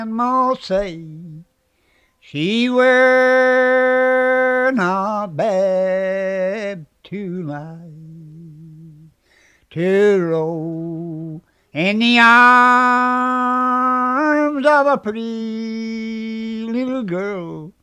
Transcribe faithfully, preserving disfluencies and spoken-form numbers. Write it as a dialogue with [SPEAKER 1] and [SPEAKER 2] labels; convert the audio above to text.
[SPEAKER 1] grandma say she were not bad tonight to roll in the arms of a pretty little girl